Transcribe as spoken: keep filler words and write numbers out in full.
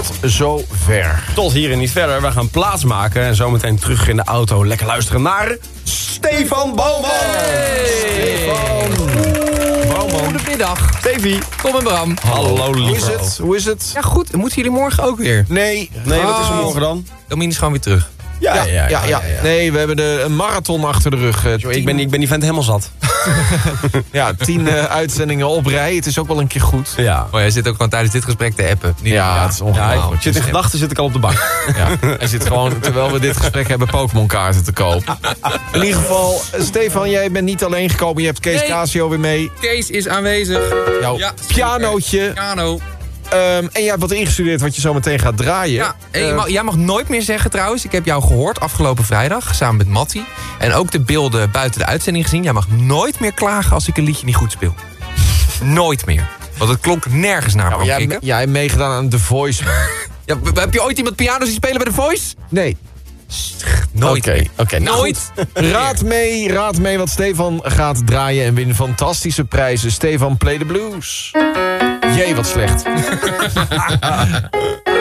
tot zover. Tot hier en niet verder. We gaan plaatsmaken en zometeen terug in de auto lekker luisteren naar Stefan Bouwman. Hey. Stefan Bouwman. Goedemiddag. Stevie. Tom en Bram. Hallo lieve. Hoe is het? Hoe is het? Ja goed, moeten jullie morgen ook weer? Nee. Nee, wat is er Oh. morgen dan? Domien is gewoon weer terug. Ja, Ja, ja, ja. Nee, we hebben de, een marathon achter de rug. Uh, Yo, ik, ben, ik ben die vent helemaal zat. Ja, tien uh, uitzendingen op rij. Het is ook wel een keer goed. Ja. Oh, jij zit ook gewoon tijdens dit gesprek te appen. Niet Ja, het is Ja, ongelooflijk. ik zit in gedachten zit ik al op de bank. Ja. Hij zit gewoon, terwijl we dit gesprek hebben, Pokémon kaarten te koop. In ieder geval, Stefan, jij bent niet alleen gekomen. Je hebt Kees Nee. Casio weer mee. Kees is aanwezig. Jouw Ja, pianootje. Piano. Um, en jij hebt wat ingestudeerd wat je zo meteen gaat draaien. Ja, en je Uh, mag, jij mag nooit meer zeggen trouwens. Ik heb jou gehoord afgelopen vrijdag, samen met Mattie. En ook de beelden buiten de uitzending gezien. Jij mag nooit meer klagen als ik een liedje niet goed speel. Nooit meer. Want het klonk nergens naar, ja, Bram jij, Kikker. jij hebt meegedaan aan The Voice. Ja, w- heb je ooit iemand piano zien spelen bij The Voice? Nee. Nooit Oké, meer. oké. Nou Nooit. Raad mee, raad mee wat Stefan gaat draaien en win fantastische prijzen. Stefan, play the blues. Jee, wat slecht.